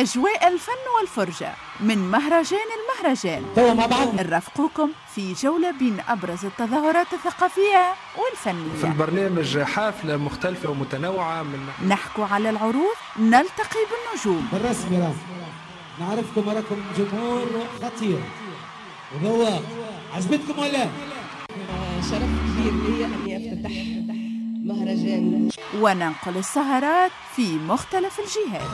أجواء الفن والفرجة من مهرجان المهرجان. توا مع بعض نرافقوكم في جولة بين أبرز التظاهرات الثقافية والفنية. في البرنامج حافلة مختلفة ومتنوعة نحكو على العروض، نلتقي بالنجوم. بالرسمي نعرفكم راكم جمهور خطير وذواق. عجبتكم ولا؟ شرف كبير لي أني أفتتح مهرجان وننقل السهرات في مختلف الجهات.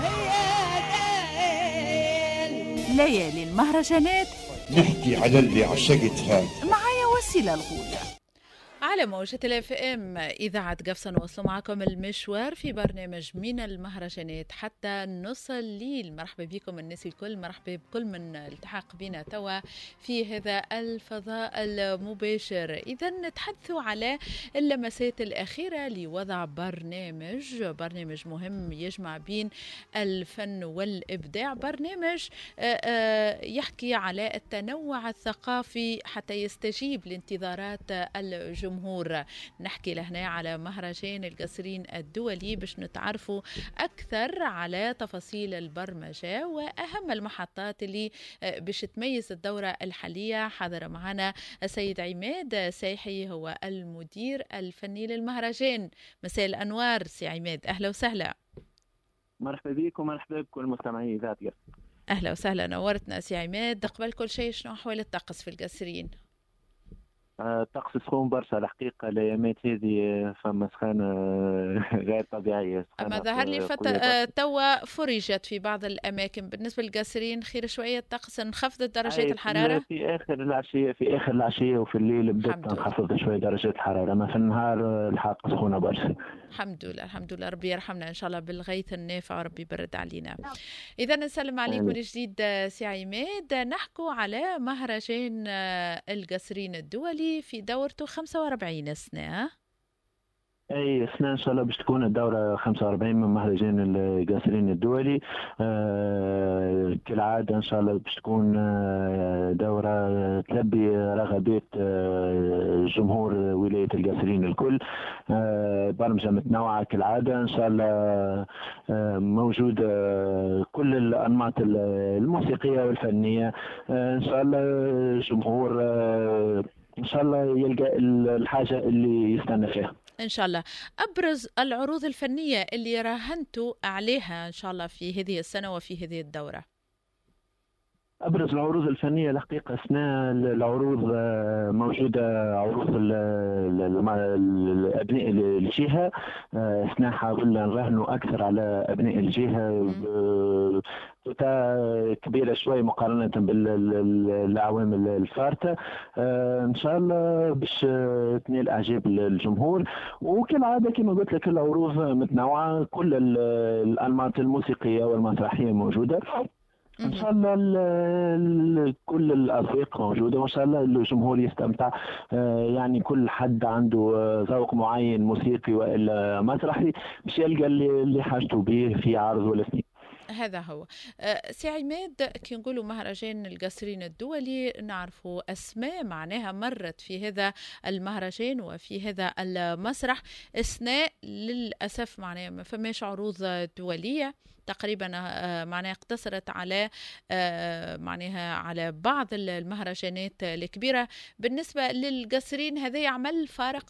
ليالي المهرجانات، نحكي على اللي عشقتها. معايا وسيلة الغول على موجة الاف ام إذاعة قفصة. نوصل معكم المشوار في برنامج من المهرجانات حتى نصل الليل. مرحبا بكم الناس الكل، مرحبا بكل من التحق بنا توا في هذا الفضاء المباشر. إذا نتحدثوا على اللمسات الأخيرة لوضع برنامج مهم يجمع بين الفن والإبداع، برنامج يحكي على التنوع الثقافي حتى يستجيب لانتظارات الجمهور. نحكي لهنا على مهرجان القصرين الدولي باش نتعرفوا أكثر على تفاصيل البرمجة وأهم المحطات اللي باش تميز الدورة الحالية. حضر معنا السيد عماد سايحي، هو المدير الفني للمهرجان. مساء الأنوار سي عماد، أهلا وسهلا. مرحبا بك ومرحبا بكل مستمعي إذاعة قفصة. أهلا وسهلا، نورتنا سي عماد. قبل كل شيء شنو أحوال الطقس في القصرين؟ طقس سخون برشا الحقيقة. الأيامات هذه فما سخانة غير طبيعية. أما ظهر لي توا فرجت في بعض الأماكن. بالنسبة للقاسرين خير شوية الطقس، انخفضت درجات الحرارة في آخر العشية وفي الليل بدأت تنخفض شوية درجات الحرارة، ما في النهار الحق سخونة برشا. الحمد لله ربي يرحمنا إن شاء الله بالغيث النافع وربي يبرد علينا. إذا نسلم عليكم من جديد سي عماد. نحكوا على مهرجان القصرين الدولي في دورته 45 سنة. اي سنة ان شاء الله باش تكون الدورة 45 من مهرجان القصرين الدولي. كالعادة ان شاء الله باش تكون دورة تلبي رغبات جمهور ولاية القصرين الكل. برمجة متنوعة كالعادة ان شاء الله، موجودة كل الانماط الموسيقية والفنية. ان شاء الله جمهور ان شاء الله يلقى الحاجة اللي يستنى فيها إن شاء الله. أبرز العروض الفنية اللي راهنتوا عليها إن شاء الله في هذه السنة وفي هذه الدورة؟ أبرز العروض الفنية الحقيقة أثناء العروض موجودة عروض أبناء الجهة. أثناء حاولنا نراهنوا أكثر على أبناء الجهة كبيرة شوي مقارنة بالأعوام الفارطة. إن شاء الله باش تنال إعجاب الجمهور. وكالعادة كما قلت لك العروض متنوعة، كل الأنماط الموسيقية والمسرحية موجودة. ان شاء الله كل الاذواق موجوده وان شاء الله الجمهور يستمتع. يعني كل حد عنده ذوق معين موسيقي والا مسرحي باش يلقى اللي حاجته به في عرض ولا اثنين. هذا هو. سي عماد، كي نقولوا مهرجان القصرين الدولي نعرفوا أسماء معناها مرت في هذا المهرجان وفي هذا المسرح. أثناء للأسف معناها ما فماش عروض دولية تقريبا، معناها اقتصرت على معناها على بعض المهرجانات الكبيرة. بالنسبة للقصرين هذا يعمل فارق؟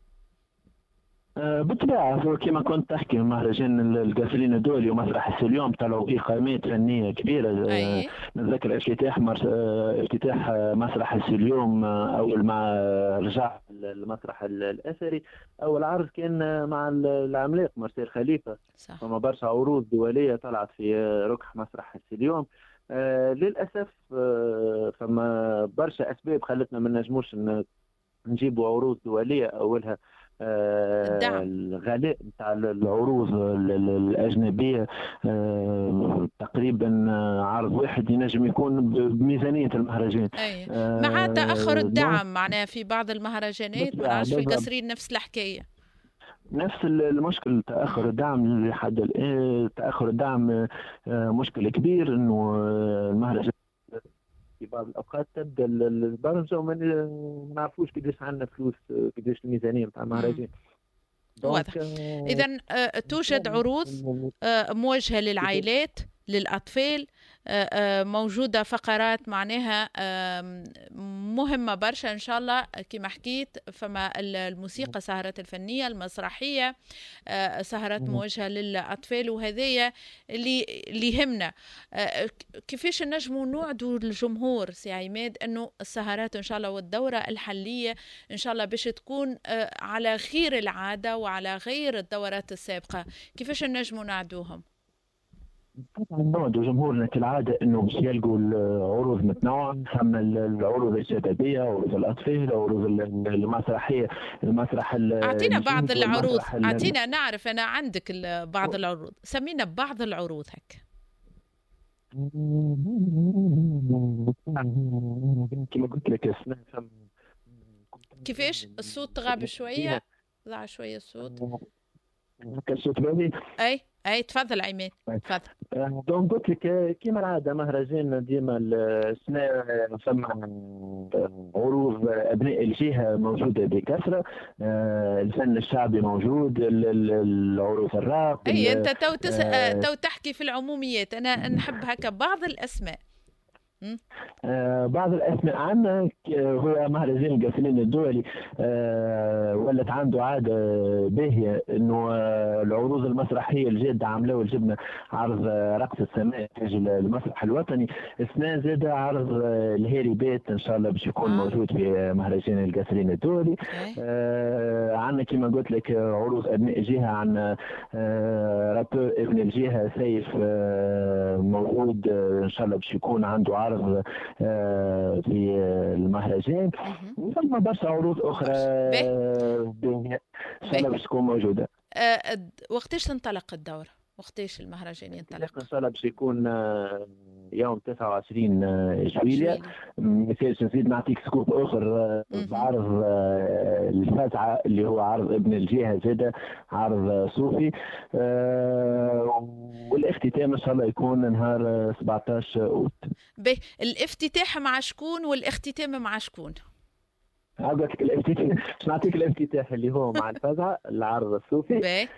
بالطبيعة كما كنت تحكي مهرجان القصرين الدولي ومسرح اليوم طلعوا إقامات فنية كبيرة. نتذكر افتتاح مسرح اليوم أول ما رجع المسرح الأثري. أول عرض كان مع العملاق مرسال خليفة. فما برشا عروض دولية طلعت في ركح مسرح اليوم. للأسف فما برشا أسباب خلتنا ما نجموش نجيبوا عروض دولية. أولها الغلاء نتاع العروض الأجنبية. تقريبا عرض واحد ينجم يكون بميزانية المهرجان. مع تأخر الدعم معناها في بعض المهرجانات، ما نعرفش في القصرين نفس الحكاية. نفس المشكل تأخر الدعم لحد الآن. تأخر الدعم مشكل كبير، إنه المهرجان في بعض الأوقات تبدأ البرمجة وما نعرفوش قديش عندنا فلوس، قديش الميزانية متاع المهرجان. واضح. إذن توجد عروض موجهة للعائلات للأطفال. موجودة فقرات معناها مهمة برشا إن شاء الله كما حكيت. فما الموسيقى، سهرات الفنية، المسرحية، سهرات موجهة للأطفال، وهذايا اللي يهمنا. كيفاش نجموا نوعدوا الجمهور سي عماد أنه السهرات إن شاء الله والدورة الحلية إن شاء الله باش تكون على غير العادة وعلى غير الدورات السابقة؟ كيفاش نجموا نعدوهم؟ طبعا نوعدوا جمهورنا كالعاده انه باش يلقوا العروض متنوعه. ثم العروض الشبابيه، عروض الاطفال، عروض المسرحيه، المسرح. اعطينا بعض العروض، اعطينا نعرف انا عندك بعض العروض، سمينا بعض العروض هيك. كما قلت لك كيفاش الصوت غاب شويه؟ ضاع شويه الصوت. الصوت باهي؟ اي تفضل عماد تفضل. دونك قلت لك كيما العاده مهرجان ديما السنه ثم عروض ابناء الجهه موجوده بكثره. الفن الشعبي موجود، العروض الراب. اي انت تو تحكي في العموميات، انا نحب هكا بعض الاسماء. بعض الاسماء عندنا هو مهرجان القافلين الدولي ولت عنده عاده باهيه انه العروض المسرحيه الجاده عاملاه وجبنا عرض رقص السماء في المسرح الوطني. السنه زاد عرض الهيري بيت ان شاء الله باش يكون موجود في مهرجان القافلين الدولي. عندنا كما قلت لك عروض ابناء الجهه، عندنا رابور ابن الجهه سيف موجود ان شاء الله باش يكون عنده عرض في المهرجان. ثم برشا عروض اخرى ان شاء الله باش تكون موجوده. وقتاش تنطلق الدوره؟ وقتاش المهرجان ينطلق؟ ان شاء الله باش يكون يوم 29 جويلية. مثال نزيد نعطيك سكوب اخر بعرض الفزعه اللي هو عرض ابن الجهه، زاده عرض صوفي. والاختتام ان شاء الله يكون نهار 17 اوت. الافتتاح مع شكون والاختتام مع شكون؟ قلت لك الافتتاح باش نعطيك الافتتاح اللي هو مع الفزعه العرض الصوفي.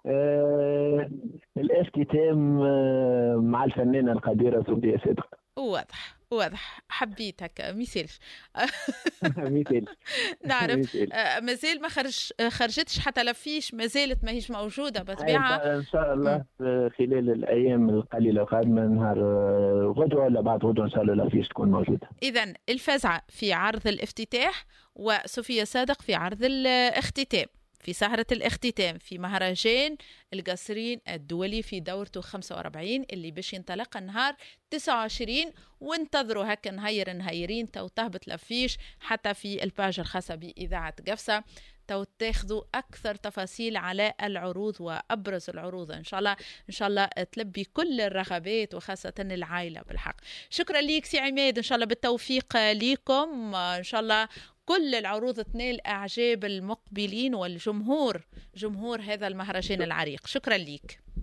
الاختتام مع الفنانه القديره صوفيا صدق. واضح حبيت هكا مثالش. مثالش نعرف مازال ما خرجتش حتى لفيش، ما زالت ماهيش موجوده بطبيعه. ان شاء الله خلال الايام القليله القادمه نهار غدوه ولا بعد غدوه ان شاء الله لفيش تكون موجوده. اذا الفزعه في عرض الافتتاح وصوفيا صادق في عرض الاختتام، في سهرة الاختتام في مهرجان القصرين الدولي في دورته 45 اللي باش ينطلق نهار 29. وانتظروا هكا نهيرين تو تهبط لفيش حتى في الباج الخاصة بإذاعة قفصة، تو تاخذوا أكثر تفاصيل على العروض وأبرز العروض إن شاء الله تلبي كل الرغبات وخاصة العائلة بالحق. شكرا ليك سي عماد، إن شاء الله بالتوفيق ليكم، إن شاء الله كل العروض تنال إعجاب المقبلين والجمهور، جمهور هذا المهرجان العريق. شكرا ليك.